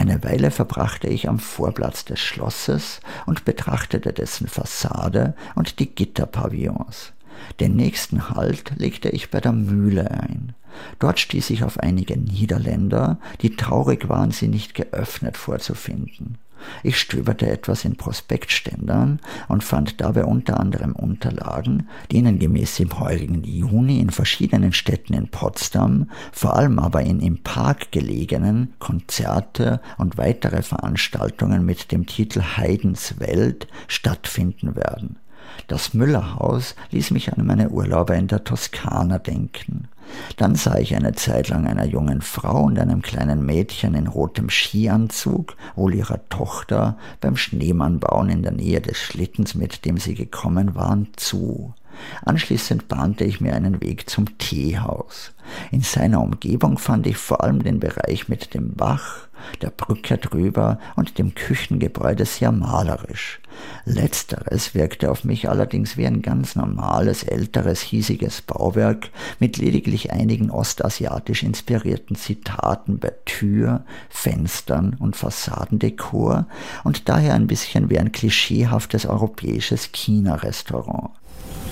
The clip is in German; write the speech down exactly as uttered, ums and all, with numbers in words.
Eine Weile verbrachte ich am Vorplatz des Schlosses und betrachtete dessen Fassade und die Gitterpavillons. Den nächsten Halt legte ich bei der Mühle ein. Dort stieß ich auf einige Niederländer, die traurig waren, sie nicht geöffnet vorzufinden. Ich stöberte etwas in Prospektständern und fand dabei unter anderem Unterlagen, denen gemäß dem heurigen Juni in verschiedenen Städten in Potsdam, vor allem aber in im Park gelegenen, Konzerte und weitere Veranstaltungen mit dem Titel Haydns Welt stattfinden werden. Das Müllerhaus ließ mich an meine Urlaube in der Toskana denken. Dann sah ich eine Zeit lang einer jungen Frau und einem kleinen Mädchen in rotem Skianzug, wohl ihrer Tochter, beim Schneemannbauen in der Nähe des Schlittens, mit dem sie gekommen waren, zu. Anschließend bahnte ich mir einen Weg zum Teehaus. In seiner Umgebung fand ich vor allem den Bereich mit dem Bach, der Brücke drüber und dem Küchengebäude sehr malerisch. Letzteres wirkte auf mich allerdings wie ein ganz normales, älteres, hiesiges Bauwerk mit lediglich einigen ostasiatisch inspirierten Zitaten bei Tür, Fenstern und Fassadendekor und daher ein bisschen wie ein klischeehaftes europäisches China-Restaurant.